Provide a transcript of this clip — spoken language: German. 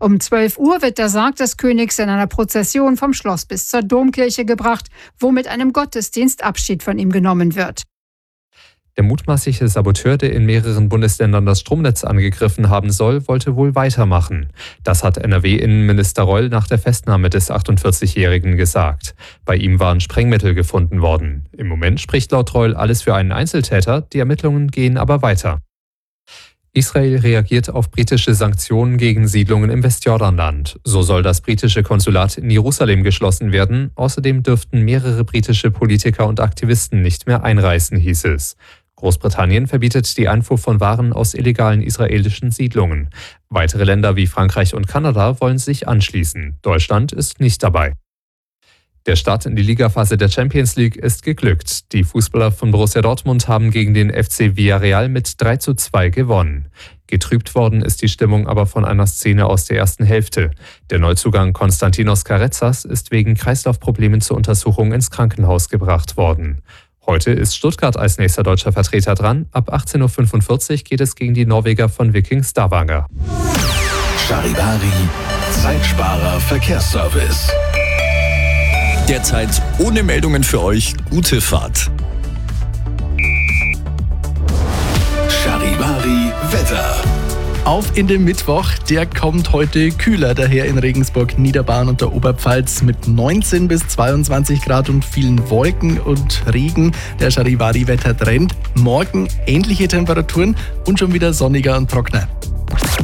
Um 12 Uhr wird der Sarg des Königs in einer Prozession vom Schloss bis zur Domkirche gebracht, wo mit einem Gottesdienst Abschied von ihm genommen wird. Der mutmaßliche Saboteur, der in mehreren Bundesländern das Stromnetz angegriffen haben soll, wollte wohl weitermachen. Das hat NRW-Innenminister Reul nach der Festnahme des 48-Jährigen gesagt. Bei ihm waren Sprengmittel gefunden worden. Im Moment spricht laut Reul alles für einen Einzeltäter, die Ermittlungen gehen aber weiter. Israel reagiert auf britische Sanktionen gegen Siedlungen im Westjordanland. So soll das britische Konsulat in Jerusalem geschlossen werden. Außerdem dürften mehrere britische Politiker und Aktivisten nicht mehr einreisen, hieß es. Großbritannien verbietet die Einfuhr von Waren aus illegalen israelischen Siedlungen. Weitere Länder wie Frankreich und Kanada wollen sich anschließen. Deutschland ist nicht dabei. Der Start in die Ligaphase der Champions League ist geglückt. Die Fußballer von Borussia Dortmund haben gegen den FC Villarreal mit 3:2 gewonnen. Getrübt worden ist die Stimmung aber von einer Szene aus der ersten Hälfte. Der Neuzugang Konstantinos Carezas ist wegen Kreislaufproblemen zur Untersuchung ins Krankenhaus gebracht worden. Heute ist Stuttgart als nächster deutscher Vertreter dran. Ab 18:45 Uhr geht es gegen die Norweger von Viking Stavanger. Charivari, Zeitsparer Verkehrsservice. Derzeit ohne Meldungen für euch. Gute Fahrt. Charivari Wetter. Auf in den Mittwoch, der kommt heute kühler daher in Regensburg, Niederbayern und der Oberpfalz mit 19 bis 22 Grad und vielen Wolken und Regen. Der Charivari-Wetter-Trend. Morgen ähnliche Temperaturen und schon wieder sonniger und trockener.